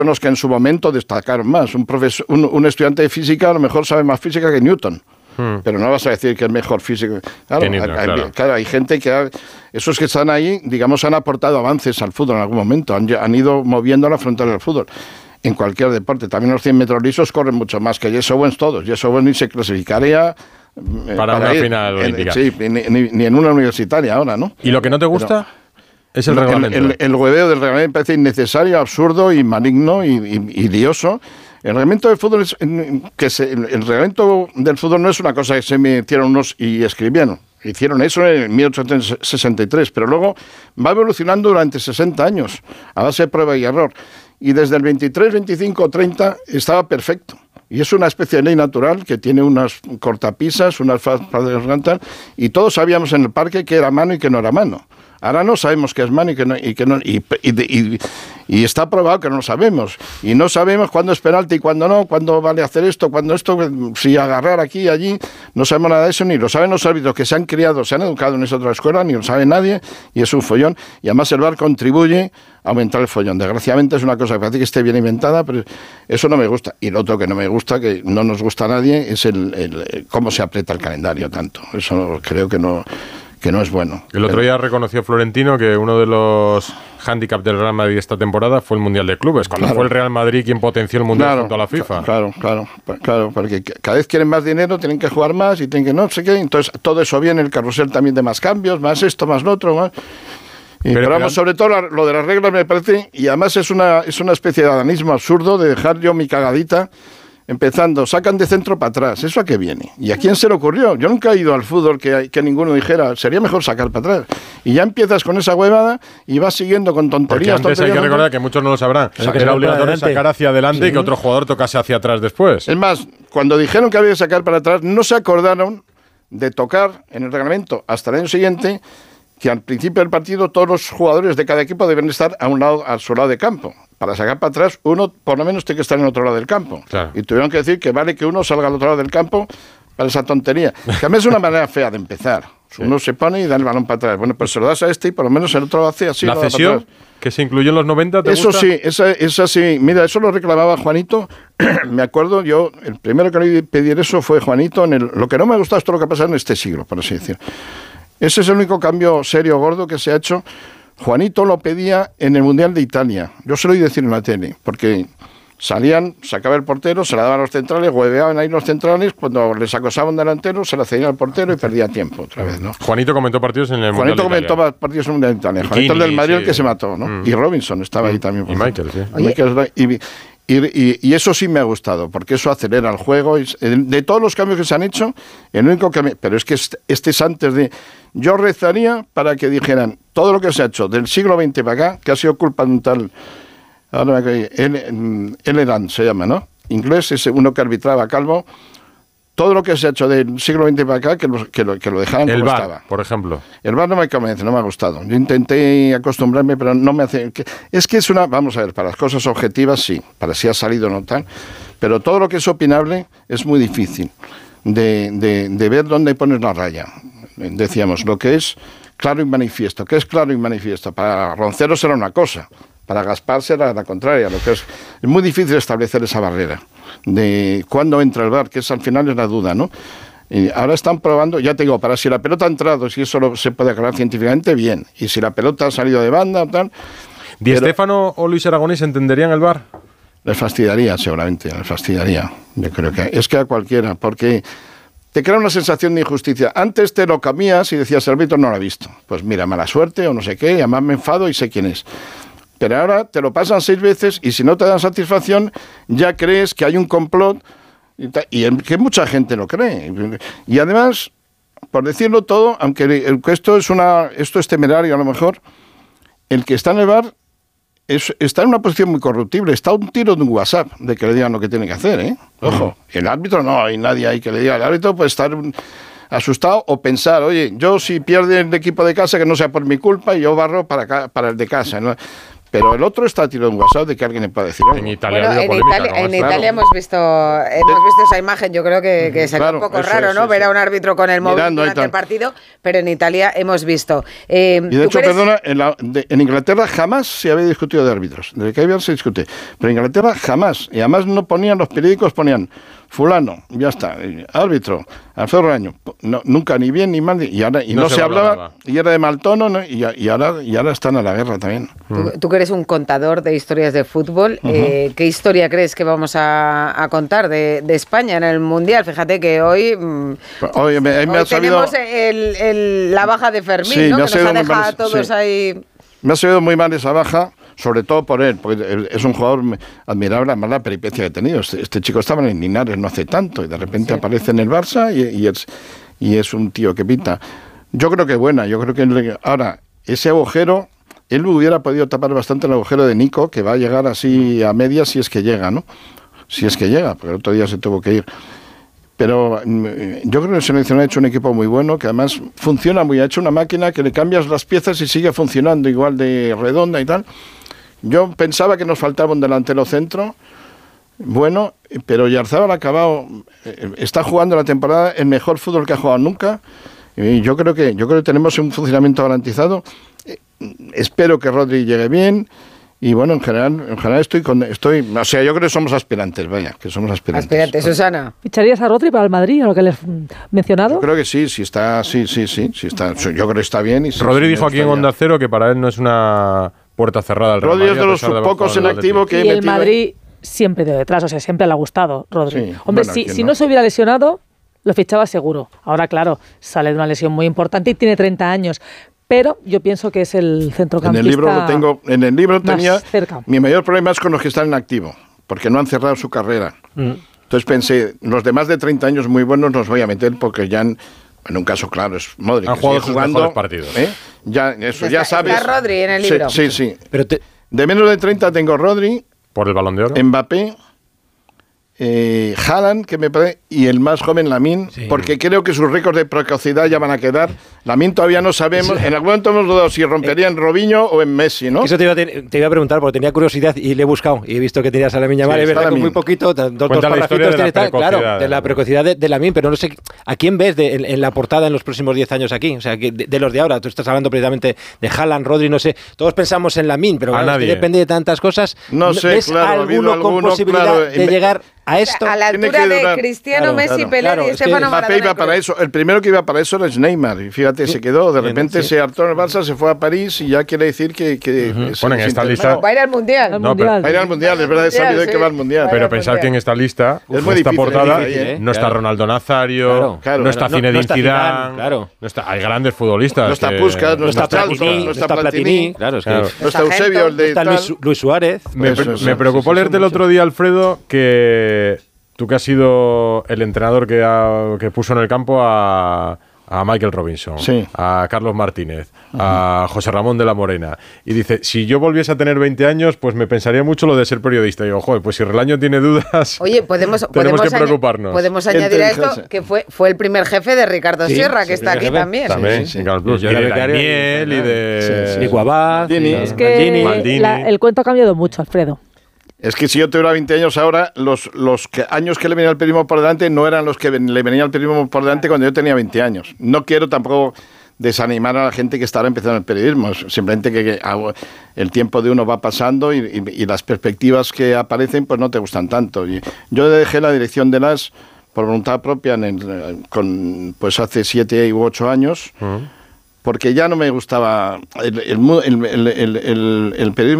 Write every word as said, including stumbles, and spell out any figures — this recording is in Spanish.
los que en su momento destacaron más. Un, profesor, un, un estudiante de física a lo mejor sabe más física que Newton. Hmm. Pero no vas a decir que es mejor físico. Claro, Newton, hay, claro. claro, hay gente que... Ha, esos que están ahí, digamos, han aportado avances al fútbol en algún momento. Han, han ido moviendo la frontera del fútbol. En cualquier deporte. También los cien metros lisos corren mucho más que Jesse Owens todos. Jesse Owens ni se clasificaría... Eh, para, para una ir, final olímpica. Sí, ni, ni, ni en una universitaria ahora, ¿no? ¿Y lo que no te gusta? Pero, es el reglamento. El, el, el hueveo del reglamento me parece innecesario, absurdo y maligno y, y, y lioso. El reglamento del fútbol es, que se, el, el reglamento del fútbol no es una cosa que se metieron unos y escribieron. Hicieron eso en mil ochocientos sesenta y tres, pero luego va evolucionando durante sesenta años, a base de prueba y error. Y desde el veintitrés, veinticinco, treinta estaba perfecto. Y es una especie de ley natural que tiene unas cortapisas, unas fases y todos sabíamos en el parque que era mano y que no era mano. Ahora no sabemos qué es mano y que no, y que no y, y, y, y está probado que no lo sabemos. Y no sabemos cuándo es penalti y cuándo no, cuándo vale hacer esto, cuándo esto, si agarrar aquí y allí. No sabemos nada de eso, ni lo saben los árbitros que se han criado, se han educado en esa otra escuela, ni lo sabe nadie, y es un follón. Y además el V A R contribuye a aumentar el follón. Desgraciadamente es una cosa que parece que esté bien inventada, pero eso no me gusta. Y lo otro que no me gusta, que no nos gusta a nadie, es el, el, el cómo se aprieta el calendario tanto. Eso creo que no... que no es bueno. El otro día reconoció Florentino que uno de los hándicaps del Real Madrid esta temporada fue el Mundial de Clubes, cuando claro. fue el Real Madrid quien potenció el Mundial claro, junto a la FIFA. Claro, claro, claro, porque cada vez quieren más dinero, tienen que jugar más y tienen que no sé qué, entonces todo eso viene, el carrusel también de más cambios, más esto, más lo otro, más... Y, pero, pero vamos, sobre todo la, lo de las reglas me parece, y además es una, es una especie de adanismo absurdo de dejar yo mi cagadita. Empezando, sacan de centro para atrás. ¿Eso a qué viene? ¿Y a quién se le ocurrió? Yo nunca he ido al fútbol que, que ninguno dijera, sería mejor sacar para atrás. Y ya empiezas con esa huevada y vas siguiendo con tonterías. Porque antes tonterías, hay que recordar que muchos no lo sabrán. Era, era obligatorio sacar hacia adelante sí. y que otro jugador tocase hacia atrás después. Es más, cuando dijeron que había que sacar para atrás, no se acordaron de tocar en el reglamento hasta el año siguiente que al principio del partido todos los jugadores de cada equipo deben estar a un lado, a su lado de campo. Para sacar para atrás, uno por lo menos tiene que estar en el otro lado del campo. Claro. Y tuvieron que decir que vale que uno salga al otro lado del campo para esa tontería. Que a mí es una manera fea de empezar. Sí. Uno se pone y da el balón para atrás. Bueno, pues se lo das a este y por lo menos el otro lo hace así. ¿La cesión que se incluyó en los noventa te Eso gusta? sí, esa, esa sí. Mira, eso lo reclamaba Juanito. Me acuerdo, yo, el primero que le oí pedir eso fue Juanito. En el, lo que no me gusta es todo lo que ha pasado en este siglo, por así decir. Ese es el único cambio serio, gordo, que se ha hecho. Juanito lo pedía en el Mundial de Italia. Yo se lo oí decir en la tele, porque salían, sacaba el portero, se la daban a los centrales, hueveaban ahí los centrales, cuando les acosaba un delantero, se la cedían al portero y perdía tiempo otra vez, ¿no? Juanito comentó partidos en el Mundial Juanito de Italia. comentó partidos en el Mundial de Italia. Y Juanito Kini, el del Madrid, sí, el que se mató, ¿no? Mm. Y Robinson estaba mm. ahí también. Y Michael, sí. Y, Michael, y, y, y, y eso sí me ha gustado, porque eso acelera el juego. Y, de todos los cambios que se han hecho, el único que me... Pero es que este es antes de... Yo rezaría para que dijeran todo lo que se ha hecho del siglo veinte para acá, que ha sido culpa de un tal... Ahora me el Eran se llama, ¿no? Inglés, es uno que arbitraba calvo. Todo lo que se ha hecho del siglo veinte para acá, que lo, que lo, que lo dejaran el como V A R, estaba. Por ejemplo. El V A R no me convence, no me ha gustado. Yo intenté acostumbrarme, pero no me hace... Es que es una... Vamos a ver, para las cosas objetivas sí, para si ha salido o no tal, pero todo lo que es opinable es muy difícil de, de, de ver dónde pones la raya. Decíamos, lo que es claro y manifiesto. ¿Qué es claro y manifiesto? Para Roncero será una cosa, para Gaspar será la contraria. Lo que es, es muy difícil establecer esa barrera de cuándo entra el V A R, que es al final es la duda, ¿no? Y ahora están probando, ya te digo, para si la pelota ha entrado, si eso lo, se puede aclarar científicamente, bien. Y si la pelota ha salido de banda, tal... ¿Di Stéfano o Luis Aragonés entenderían el V A R? Les fastidiaría, seguramente, les fastidiaría. Yo creo que es que a cualquiera, porque... Te crea una sensación de injusticia. Antes te lo cambias y decías, el árbitro no lo ha visto. Pues mira, mala suerte o no sé qué, y además me enfado y sé quién es. Pero ahora te lo pasan seis veces y si no te dan satisfacción, ya crees que hay un complot y, y que mucha gente lo cree. Y además, por decirlo todo, aunque esto es, una, esto es temerario a lo mejor, el que está en el V A R Es, está en una posición muy corruptible. Está a un tiro de un WhatsApp de que le digan lo que tiene que hacer, ¿eh? Ojo, uh-huh. El árbitro no hay nadie ahí que le diga. El árbitro puede estar asustado o pensar, oye, yo si pierde el equipo de casa que no sea por mi culpa y yo barro para, para el de casa, ¿no? Pero el otro está tirado en WhatsApp de que alguien le pueda decir algo. En Italia, bueno, ha habido en polémica, Italia, ¿no? en Claro. Italia hemos visto hemos visto esa imagen. Yo creo que, que sería Claro, un poco eso raro, es, ¿no? sí, Ver sí. a un árbitro con el móvil Mirando y durante tal. el partido, pero en Italia hemos visto. Eh, Y de ¿tú hecho, crees- perdona, en, la- de- en Inglaterra jamás se había discutido de árbitros. Desde que había se discute. Pero en Inglaterra jamás. Y además no ponían, los periódicos ponían fulano, ya está, y árbitro, Alfredo Raño. No, nunca ni bien ni mal. Y, ahora, y no, No se, se hablaba, valoraba. y era de mal tono, ¿no? y, y, ahora, y ahora están a la guerra también. Tú, tú que eres un contador de historias de fútbol, uh-huh. eh, ¿qué historia crees que vamos a, a contar de, de España en el Mundial? Fíjate que hoy, hoy, me, me hoy ha sabido, tenemos el, el, la baja de Fermín, sí, ¿no? Me que nos ha dejado a todos sí. ahí... Me ha sabido muy mal esa baja, sobre todo por él, porque es un jugador admirable, además la peripecia que ha tenido. Este, este chico estaba en Linares no hace tanto y de repente sí. aparece en el Barça y, y, es, y es un tío que pinta. Yo creo que buena, yo creo que ahora ese agujero, él hubiera podido tapar bastante el agujero de Nico, que va a llegar así a medias si es que llega, ¿no? Si es que llega, porque el otro día se tuvo que ir. Pero yo creo que el seleccionado ha hecho un equipo muy bueno, que además funciona muy, ha hecho una máquina que le cambias las piezas y sigue funcionando igual de redonda y tal. Yo pensaba que nos faltaba un delantero centro, bueno, pero Oyarzabal ha acabado, está jugando la temporada el mejor fútbol que ha jugado nunca, y yo creo que, yo creo que tenemos un funcionamiento garantizado. Espero que Rodri llegue bien. Y bueno, en general, en general estoy con, estoy, o sea, yo creo que somos aspirantes, vaya, que somos aspirantes. Aspirantes, Susana. ¿Ficharías a Rodri para el Madrid, a lo que les he mencionado? Yo creo que sí, sí está, sí, sí, sí, sí está, yo creo que está bien. Y sí, Rodri sí, dijo aquí en Onda Cero que para él no es una puerta cerrada al Real Rodri Madrid, es de los a pesar de pocos haber en activo que he y el metido Madrid siempre de detrás, o sea, siempre le ha gustado Rodri. Sí, Hombre, bueno, si, ¿quién si no? no se hubiera lesionado, lo fichaba seguro. Ahora, claro, sale de una lesión muy importante y tiene treinta años. Pero yo pienso que es el centrocampista. En el libro lo tengo, en el libro tenía cerca. Mi mayor problema es con los que están en activo, porque no han cerrado su carrera. Mm. Entonces pensé, los de más de treinta años muy buenos los voy a meter porque ya han, en un caso claro es Modric, han que jugado sigue sus jugando, mejores partidos. ¿eh? Ya eso, está, ya sabes. Está Rodri en el libro. Sí, sí. sí. Pero te... De menos de treinta tengo Rodri, por el Balón de Oro, Mbappé, eh, Haaland, que me parece, y el más joven Lamine, sí. porque creo que sus récords de precocidad ya van a quedar. Lamine todavía no sabemos, en algún momento hemos dudado si rompería en Robinho o en Messi, ¿no? Eso te iba, a, te iba a preguntar, porque tenía curiosidad y le he buscado y he visto que tenías a Lamine Yamal, sí, es verdad que muy poquito, dos, dos parrafitos tienes, tal, claro, de la precocidad de, de Lamine, pero no sé, ¿a quién ves de, en, en la portada en los próximos diez años aquí? O sea, que de, de los de ahora, tú estás hablando precisamente de Haaland, Rodri, no sé, todos pensamos en Lamine, pero claro, es que depende de tantas cosas. No sé, ¿ves claro, alguno con alguno, posibilidad claro, de llegar a esto? A la altura de Cristiano, claro, Messi, claro, Pelé claro, y Estefano Maradona. Mbappé iba para eso. El primero que iba para eso era Neymar. Y fíjate, sí, se quedó. De repente sí. se hartó en el Barça, se fue a París y ya quiere decir que... que uh-huh. Bueno, en esta lista... Va a ir al Mundial. No, pero, va a ir al Mundial, es verdad, he sabido sí. que va al Mundial. Pero pensar que en esta lista, es muy esta difícil, portada, es difícil, ¿eh? no está claro. Ronaldo Nazario, claro, claro, no está no, Zinedine no Zidane, claro. no está, hay grandes futbolistas. No está que, Puskas, no, no está Platini, no está Platini, claro, es que claro. no está Eusebio, el de está Luis, Luis Suárez. Me, eso, eso, me preocupó eso, leerte el otro día, Alfredo, que tú que has sido el entrenador que, ha, que puso en el campo a, a Michael Robinson, sí. a Carlos Martínez, uh-huh. a José Ramón de la Morena, y dice, si yo volviese a tener veinte años, pues me pensaría mucho lo de ser periodista. Y digo, joder, pues si Relaño tiene dudas, Oye, podemos, tenemos podemos que preocuparnos. Podemos añadir a esto que fue, fue el primer jefe de Ricardo sí, Sierra, que sí, está aquí jefe. también. También, sí, sí. y de Daniel, y de... Y Guabaz, es que Maldini. La, el cuento ha cambiado mucho, Alfredo. Es que si yo tuviera veinte años ahora, los, los que, años que le venía el periodismo por delante no eran los que le venía el periodismo por delante cuando yo tenía veinte años. No quiero tampoco desanimar a la gente que está ahora empezando el periodismo. Simplemente que, que el tiempo de uno va pasando y, y, y las perspectivas que aparecen pues no te gustan tanto. Y yo dejé la dirección de las por voluntad propia en el, con, pues hace siete u ocho años, uh-huh. porque ya no me gustaba el, el, el, el, el, el periodismo.